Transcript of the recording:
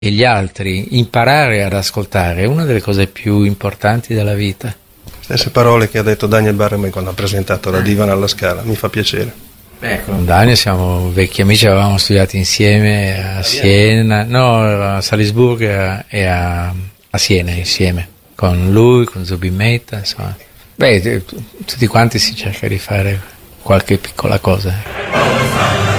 e gli altri, imparare ad ascoltare è una delle cose più importanti della vita. Stesse parole che ha detto Daniel Barrymore quando ha presentato la Divan alla Scala, mi fa piacere. Con Daniel siamo vecchi amici, avevamo studiato insieme a Siena, no, a Salisburgo e a Siena insieme, con lui, con Zubin Mehta, insomma. Tutti quanti si cerca di fare qualche piccola cosa.